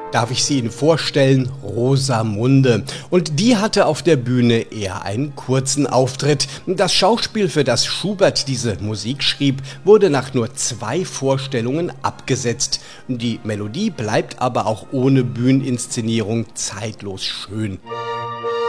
Darf ich sie Ihnen vorstellen? Rosamunde. Und die hatte auf der Bühne eher einen kurzen Auftritt. Das Schauspiel, für das Schubert diese Musik schrieb, wurde nach nur 2 Vorstellungen abgesetzt. Die Melodie bleibt aber auch ohne Bühneninszenierung zeitlos schön.